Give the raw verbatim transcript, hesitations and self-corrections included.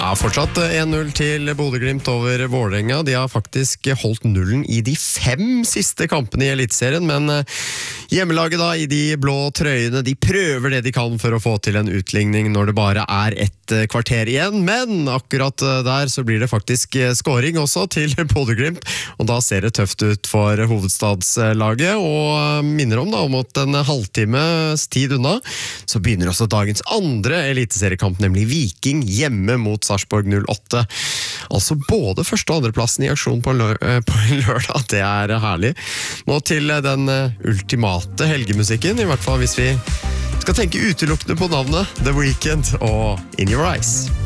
Ja, fortsatt en null til Bodø-Glimt over Vålerenga. De har faktisk holdt nullen i de fem siste kampene i Eliteserien, men hjemmelaget da i de blå trøyene, de prøver det de kan for å få til en utligning når det bare er ett kvarter igjen, men akkurat der så blir det faktisk scoring også til Bodø-Glimt, og da ser det tøft ut for hovedstadslaget, og minner om da om at en halvtimes tid unna, så begynner også dagens andre eliteseriekamp, nemlig Viking hjemme mot Sarpsborg null åtte. Altså både første og andreplassen i aksjon på, lø på lørdag, det er herlig. Nå til den ultimate helgemusikken, i hvert fall hvis vi skal tenke utelukkende på navnet The Weeknd og In Your Eyes.